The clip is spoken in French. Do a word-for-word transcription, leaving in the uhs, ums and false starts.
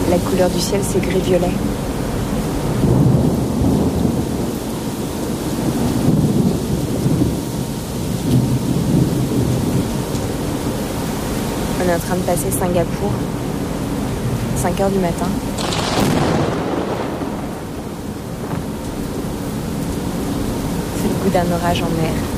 La couleur du ciel, c'est gris-violet. On est en train de passer Singapour. cinq heures du matin. C'est le goût d'un orage en mer.